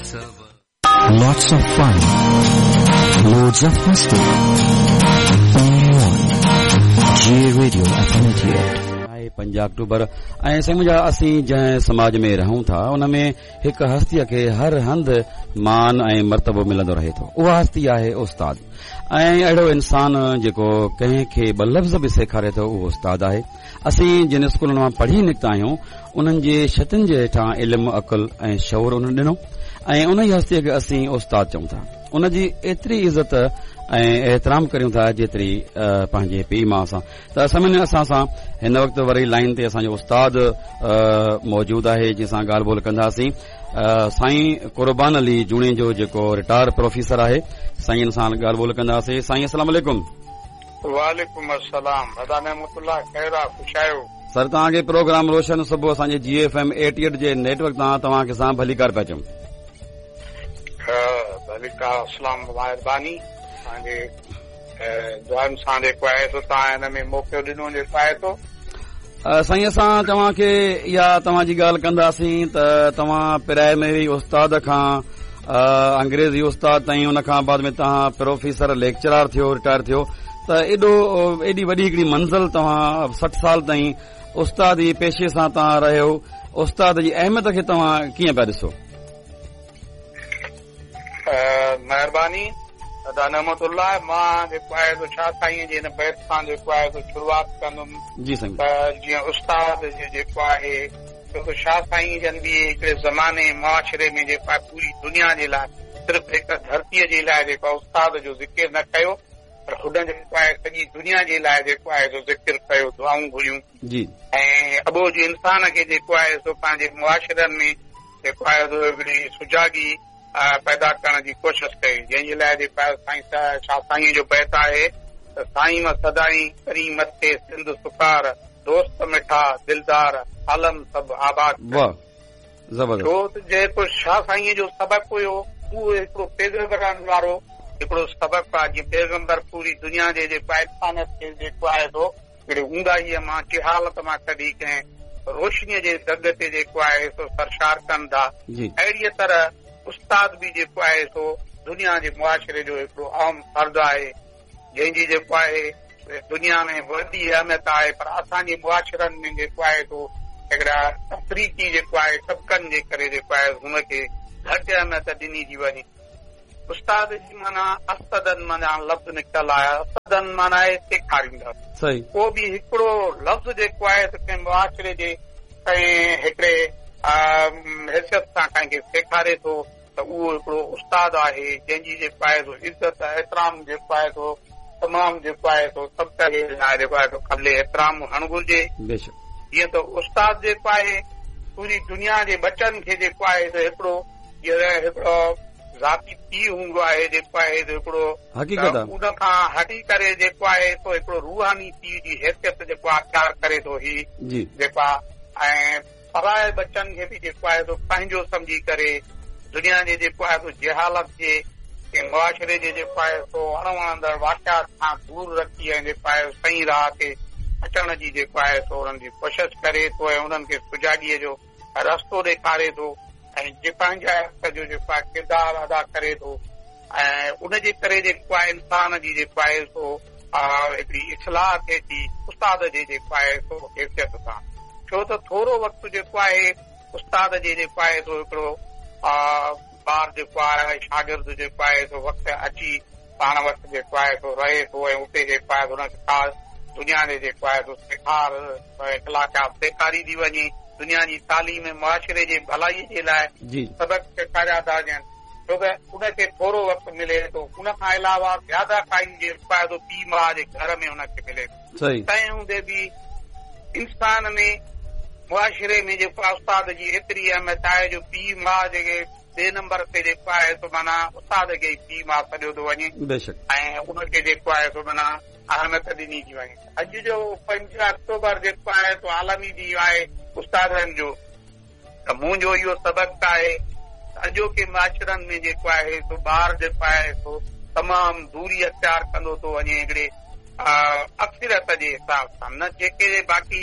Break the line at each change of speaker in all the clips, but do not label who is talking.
Lots of fun, loads of mistake. Only on J Radio FM
5 अक्टूबर ऐं सम्झा असीं जंहिं समाज में रहूं था उन में हिकु हस्तीअ खे हर हंधि मान ऐं मर्तबो मिलंदो रहे थो। उहा हस्ती आहे उस्ताद ऐं अहिड़ो इंसान जेको कंहिंखे ॿ लफ़्ज़ बि सेखारे थो उहो उस्ताद आहे। असीं जिन स्कूलनि मां पढ़ी निकिता आहियूं उन्हनि जे छतुनि जे हेठां इल्मु अक़ुल ऐं शऊर उन्हनि ॾिनो ऐं उन ई हस्तीअ खे असीं उस्ताद चऊं था। उनजी एतिरी इज़त ऐं एहतराम करियूं था जेतिरी पंहिंजे पीउ माउ सां। त असां सां हिन वक़्तु वरी लाइन ते असांजो उस्ताद मौजूद आहे जंहिंसां ॻाल्हि ॿोल कंदासीं। साईं कुर्बान अली जूणे जो जेको रिटायर प्रोफेसर आहे साईं सां ॻाल्हि ॿोल कंदासीं। साईं अस्सलाम वालेकुम।
वालेकुम अस्सलाम। ख़ुश आहियो
सर? तव्हांखे प्रोग्राम रोशन सुबुह असांजे GFM 88 जे नेटवर्क तां तव्हांखे सां भली कार पिया चऊं।
भली कार अस्सलाम महिरबानी तव्हांजे दुआनि सां जेको आहे सो तव्हां हिन में मौक़ो ॾिनो जेको आहे तो
साईं असां तव्हांखे इहा तव्हांजी ॻाल्हि कंदासीं त तव्हां प्राइमरी उस्ताद खां अंग्रेज़ी उस्ताद ताईं उन खां बाद में तव्हां प्रोफेसर लेक्चरर थियो रिटायर थियो त एॾी वॾी हिकिड़ी मंज़िल तव्हां 60 साल ताईं उस्ताद जी पेशे सां तव्हां रहियो। उस्ताद जी अहमियत खे तव्हां कीअं पिया ॾिसो?
महिरबानी अदा नहमतुल्ला। मां जेको आहे तो छा साईं जे हिन बैत सां जेको आहे तो शुरूआत कंदुमि।
जी साईं।
त जीअं उस्ताद जेको आहे छो त शाह साईं जन बि हिकिड़े ज़माने मुआशिरे में जेको आहे पूरी दुनिया जे लाइ सिर्फ़ हिकु धरतीअ जे लाइ जेको आहे उस्ताद जो ज़िक्र न कयो पर हुन जेको आहे सॼी दुनिया जे लाइ जेको आहे सो ज़िक्र कयो, दुआऊं घुरियूं
जी ऐं
अबोज इंसान खे जेको आहे सो पंहिंजे मुआशिरनि में जेको आहे सो हिकिड़ी सुजागी पैदा करण जी कोशिश कई जंहिंजे लाइ जेको आहे शाह साईं जो बैत आहे त साईं मां सदाई करी मथे सिंध सुकार दोस्त मिठा दिलदार आलम सभु आबाद। छो त जेको शाह साईं जो सबक़ु हुयो उहो हिकिड़ो पैगंबरन वारो हिकिड़ो सबक़ु आहे। जीअं पैगंबर पूरी दुनिया जे जेको आहे इंसानियत खे जेको आहे सो हिकिड़ी ऊंदाहीअ मां जिहालत मां कढी कंहिं रोशनीअ जे दग ते जेको आहे सो सरशार कनि था। अहिड़ीअ तरह उस्ताद बि जेको आहे सो दुनिया जे मुआशिरे जो हिकिड़ो अहम फर्द आहे जंहिंजी जेको आहे दुनिया में वॾी अहमियत आहे पर असांजे मुआशिरनि में जेको आहे सो हिकिड़ा तफ़रीक़ी जेको आहे तबक़नि जे करे जेको आहे हुनखे घटि अहमियत ॾिनी थी वञे। उस्ताद जी माना असदन माना लफ़्ज़ निकितल आहे। असदन माना आहे सेखारींदा। को बि हिकिड़ो लफ़्ज़ जेको आहे त कंहिं मुआशिरे जे कंहिं हिकिड़े हैसियत सां कंहिंखे सेखारे थो त उहो हिकिड़ो उस्ताद आहे जंहिंजी जेको आहे सो इज़त एतिराम जेको आहे सो तमामु जेको आहे सो तबक़े जे लाइ जेको आहे सो क़ाबिल एतिराम हुअणु घुरिजे। जीअं त उस्ताद जेको आहे पूरी दुनिया जे बचनि खे जेको आहे सो हिकिड़ो ज़ाती पीउ हूंदो आहे जेको आहे हिकिड़ो उन खां हटी करे जेको आहे सो हिकिड़ो रूहानी पीउ जी हैसियत जेको आहे अख़्तियार करे थो ही जेको आहे ऐं पराए बचनि खे बि जेको आहे सो पंहिंजो सम्झी करे दुनिया जे जेको आहे सो जिहालत जे मुआशिरे जे जेको आहे सो अणवणंदड़ वाक़ियात खां दूर रखी ऐं जेको आहे सही राह ते अचण जी जेको आहे सो उन्हनि जी कोशिश करे थो ऐं उन्हनि खे सुजाॻीअ जो रस्तो ॾेखारे थो ऐं पंहिंजा जो जेको आहे किरदारु अदा करे थो ऐं उनजे करे जेको आहे इंसान जी जेको आहे सो हिकिड़ी इस्लाह थिए थी उस्ताद जे जेको आहे सो हैसियत सां। छो त थोरो वक़्तु जेको आहे उस्ताद जे जेको आहे सो हिकिड़ो ॿार जेको आहे शागिर्द जेको आहे सो वक़्तु अची पाण वटि जेको आहे सो रहे थो ऐं उते जेको आहे हुनखे दुनिया जे जेको आहे सो इख़लाक़ियात सेखारी थी वञे। दुनिया जी तालीम मुआशिरे जे भलाईअ जे लाइ सबक़ सेखारिया था वञनि छो त उनखे थोरो वक़्तु मिले थो। उन खां अलावा ज़्यादा टाइम जेको आहे पीउ माउ जे घर में हुनखे मिले थो। तंहिं हूंदे बि इंसान में मुआशिरे में जेको आहे उस्ताद जी एतिरी अहमियत आहे जो पीउ माउ जेके ॿिए नंबर ते जेको आहे सो माना उस्ताद खे पीउ माउ सॼो थो वञे ऐं उनखे जेको आहे सो माना अहमियत ॾिनी थी वञे। अॼु जो 5 अक्टूबर जेको आहे सो आलमी ॾींहुं आहे उस्तादनि जो त मुंहिंजो इहो सबक़ु आहे अॼोके मुआशिरनि में जेको आहे सो ॿार जेको आहे सो तमामु दूरी अख़्तियार कंदो थो वञे हिकिड़े अक्सरियत जे हिसाब सां न जेके बाक़ी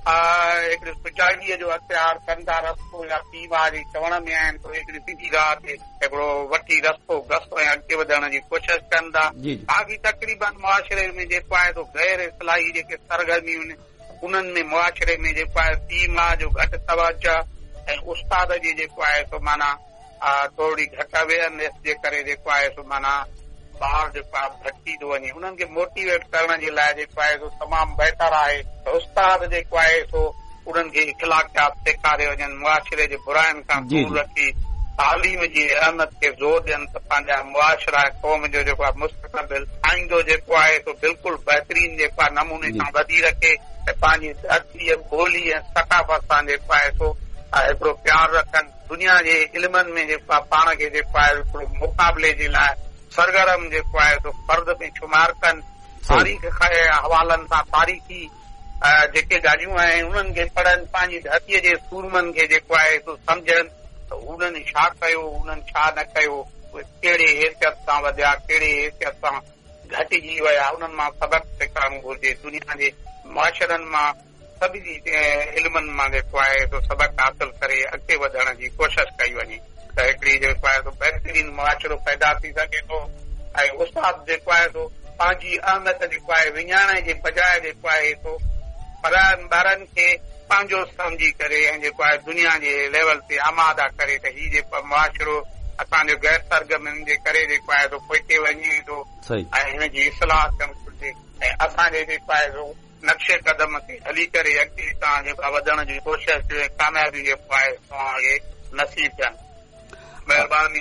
हिकिड़ी सुजाॻीअ जो अख़्तियार कंदा रस्तो या पीवा जी चवण में आहिनि त हिकिड़ी सिधी राह ते हिकिड़ो वठी रस्तो गस्तो ऐं अॻिते वधण जी कोशिशि कंदा। बाक़ी तक़रीबन मुआशिरे में जेको आहे गैर इस्लाही जेके सरगर्मियूं आहिनि उन्हनि में मुआशिरे में जेको आहे पीमा जो घटि तवजो ऐं उस्ताद जी जेको आहे सो माना थोरी घटि अवेयरनेस जे करे जेको आहे सो माना ॿार जेको आहे भटकी थो वञे। उन्हनि खे मोटिवेट करण जे लाइ जेको आहे सो तमामु बहितर आहे त उस्ताद जेको आहे सो उन्हनि खे इख़लाक़ियात सेखारे वञनि, मुआशिरे जे बुराइनि खां दूर रखी तालीम जी अहमियत खे ज़ोर ॾियनि त पंहिंजा मुआशिरा क़ौम जो जेको आहे मुस्तक़बिल आईंदो जेको आहे सो बिल्कुलु बहितरीन जेको आहे नमूने सां वधी रखे ऐं पंहिंजी धरती ॿोली ऐं सकाफ़त सां जेको आहे सो हिकिड़ो प्यार रखनि। दुनिया जे इल्मनि में जेको आहे पाण खे जेको आहे हिकिड़ो मुक़ाबले जे लाइ सरगर्म जेको आहे सो फर्द में शुमार कनि। तारीख़ हवालनि सां तारीख़ी जेके ॻाल्हियूं आहिनि उन्हनि खे पढ़नि, पंहिंजी धरतीअ जे सूरमनि खे जेको आहे सो सम्झनि त उन्हनि छा कयो, उन्हनि छा न कयो, उहे कहिड़े हैसियत सां वधिया, कहिड़े हैसियत सां घटिजी विया, उन्हनि मां सबक़ सेखारणु घुरिजे। दुनिया जे मुआशिरनि मां सभिनी इल्मनि मां जेको आहे सो सबक़ हासिल करे अॻिते वधण जी कोशिशि कई वञे त हिकिड़ी जेको आहे सो बहितरीन मुआशिरो पैदा थी सघे थो। ऐं उस्ताद जेको आहे सो पंहिंजी अहमियत जेको आहे विञाइण जे बजाए जेको आहे सो ॿारनि खे पंहिंजो सम्झी करे ऐं जेको आहे दुनिया जे लेवल ते आमादा करे त हीउ जेको मुआशिरो असांजो गैर सरगर्मियुनि जे करे जेको आहे सो पोइते वञे थो ऐं हिन जी इस्लाह करणु घुरिजे ऐं असांजे जेको आहे सो नक्शे कदम ते हली करे अॻिते सां जेको वधण जी कोशिशि कामयाबी जेको आहे तव्हांखे नसीब थियनि। महिरबानी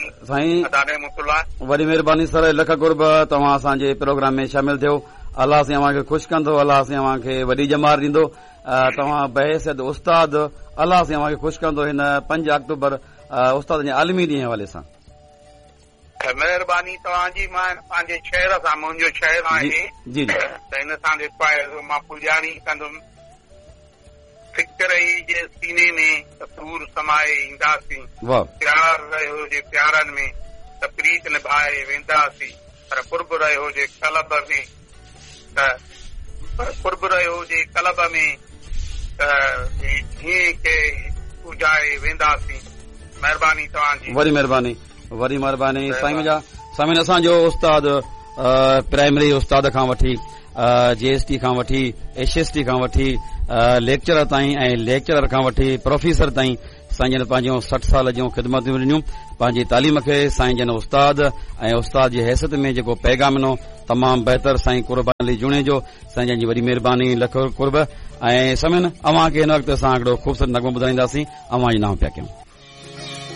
साईं,
वॾी महिरबानी सर, लख कुर्ब तव्हां असांजे प्रोग्राम में शामिल थियो। अलाह साईं अव्हांखे ख़ुशि कंदो, अलाह साईं अव्हांखे वॾी जमार ॾींदो। तव्हां बहैसियत उस्ताद अलाह साईं अव्हांखे ख़ुशि कंदो हिन 5 अक्टूबर उस्ताद जे आलमी ॾींहं हवाले सां।
महिरबानी तव्हांजी। मां पंहिंजे शहर सां, मुंहिंजो शहर आहे त हिन सां जेको आहे मां पुॼाणी कंदुमि। फिक्र ई जे सीने में सूर समाए ईंदासीं, प्यार रहियो जे प्यारनि में त प्रीत निभाए वेंदासीं, पर कुर्ब रहियो जे कलब में त हीअं खे पुॼाए वेंदासीं। महिरबानी तव्हांजी,
वॾी महिरबानी, वॾी महिरबानी साईं मुंहिंजा। साईं असांजो उस्ताद प्राइमरी उस्ताद खां वठी GST खां वठी HST खां वठी लेक्चरर ताईं ऐं लेक्चरर खां वठी प्रोफेसर ताईं साईं जन पंहिंजूं 60 साल जूं ख़िदमतूं ॾिनियूं। पंहिंजी तालीम खे साईं जन उस्ताद ऐं उस्ताद जी हैसियत में जेको पैगाम ॾिनो तमामु बहितर साईं कुर्बानी जूणे जो। साईं जन जी वॾी महिरबानी, लख कुर्ब। ऐं समिन अव्हांखे हिन वक़्तु असां हिकिड़ो ख़ूबसूरत नगमो ॿुधाईंदासीं, अव्हां जो नाम पिया कयूं।